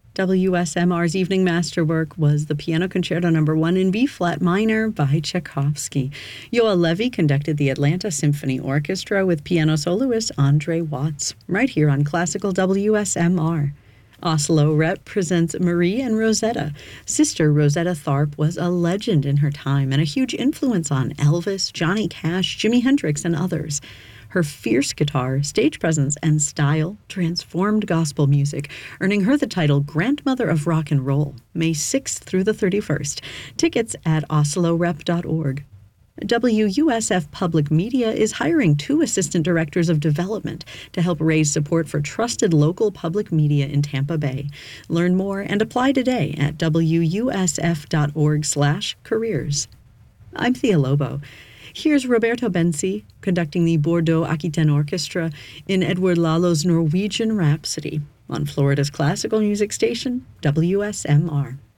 WSMR's evening masterwork was the Piano Concerto No. 1 in B-flat minor by Tchaikovsky. Yoel Levy conducted the Atlanta Symphony Orchestra with piano soloist Andre Watts, right here on Classical WSMR. Oslo Rep presents Marie and Rosetta. Sister Rosetta Tharpe was a legend in her time and a huge influence on Elvis, Johnny Cash, Jimi Hendrix, and others. Her fierce guitar, stage presence, and style transformed gospel music, earning her the title Grandmother of Rock and Roll, May 6th through the 31st. Tickets at oslorep.org. WUSF Public Media is hiring 2 assistant directors of development to help raise support for trusted local public media in Tampa Bay. Learn more and apply today at wusf.org/careers. I'm Thea Lobo. Here's Roberto Bensi conducting the Bordeaux Aquitaine Orchestra in Edward Lalo's Norwegian Rhapsody on Florida's classical music station, WSMR.